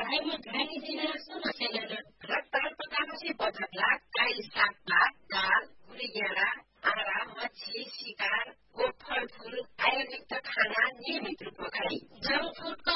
घाइमा घानी दिन समस्या रक्तपकापछि बचतला काई सागपात दाल गुरियारा आरा मच्छी शिकार फलफूल आयुर्युक्त खाना नियमित रूपमा खाई जंक फूड का